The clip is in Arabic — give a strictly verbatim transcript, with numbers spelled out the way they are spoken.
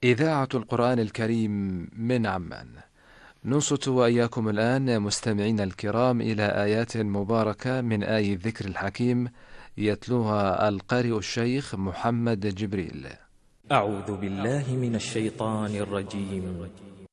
إذاعة القرآن الكريم من عمان. ننصت وإياكم الآن مستمعين الكرام إلى آيات مباركة من آي الذكر الحكيم، يتلوها القارئ الشيخ محمد جبريل. أعوذ بالله من الشيطان الرجيم.